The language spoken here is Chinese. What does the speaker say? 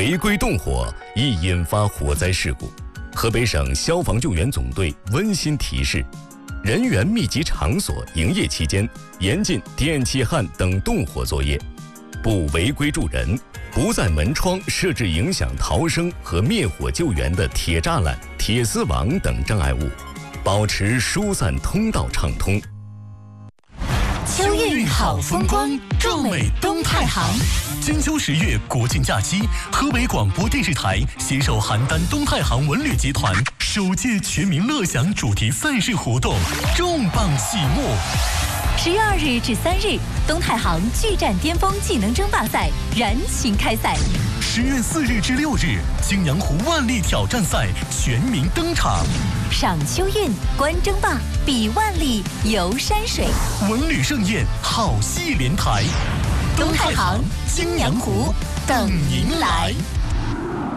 违规动火易引发火灾事故。河北省消防救援总队温馨提示：人员密集场所营业期间，严禁电气焊等动火作业，不违规助人，不在门窗设置影响逃生和灭火救援的铁栅栏、铁丝网等障碍物，保持疏散通道畅通。 秋韵好风光，壮美东太行。 金秋10月国庆假期，河北广播电视台携手邯郸东太行文旅集团首届全民乐享主题赛事活动重磅启幕。 10月2日至3日，东太行巨战巅峰技能争霸赛燃情开赛。 10月4日至6日，青阳湖万历挑战赛全民登场。 赏秋韵，观争霸，比万历，游山水， 文旅盛宴，好戏连台。 东太行、青阳湖等您来。